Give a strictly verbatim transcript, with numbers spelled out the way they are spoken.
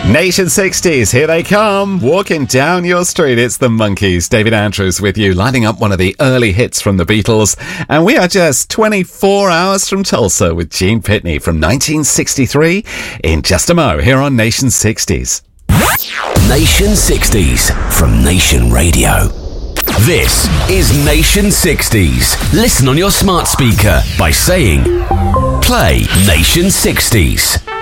Nation sixties, here they come. Walking down your street, it's the Monkees. David Andrews with you, lining up one of the early hits from the Beatles. And we are just twenty-four hours from Tulsa with Gene Pitney from nineteen sixty-three in just a mo here on Nation sixties. Nation sixties from Nation Radio. This is Nation sixties. Listen on your smart speaker by saying, play Nation sixties.